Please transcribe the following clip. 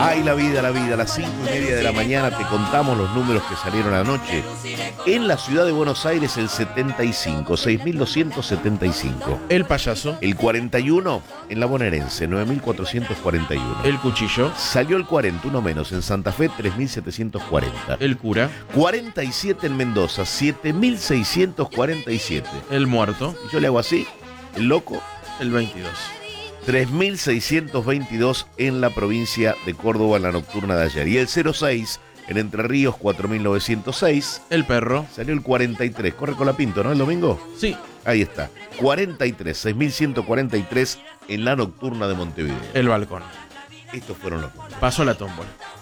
Ay, la vida, a las 5:30 de la mañana te contamos los números que salieron anoche. En la ciudad de Buenos Aires el 75, 6.275. El payaso. El 41 en la bonaerense, 9.441. El cuchillo. Salió el 40, uno menos, en Santa Fe, 3.740. El cura. 47 en Mendoza, 7.647. El muerto. Y yo le hago así, el loco. El 22. 3.622 en la provincia de Córdoba en la nocturna de ayer. Y el 06 en Entre Ríos, 4.906. El perro. Salió el 43. Corre con la Pinto, ¿no? El domingo. Sí. Ahí está. 43, 6.143 en la nocturna de Montevideo. El balcón. Estos fueron los números. Pasó la tómbola.